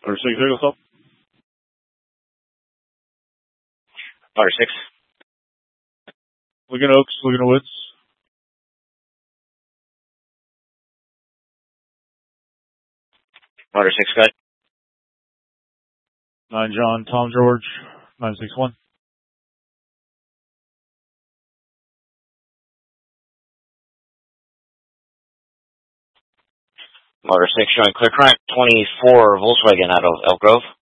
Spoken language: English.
Order 6, Eagle Stop. Order 6. Laguna Oaks, Laguna Woods. Order 6, go ahead. 9 John, Tom George, 961. Order 6 showing clear current 24 Volkswagen out of Elk Grove.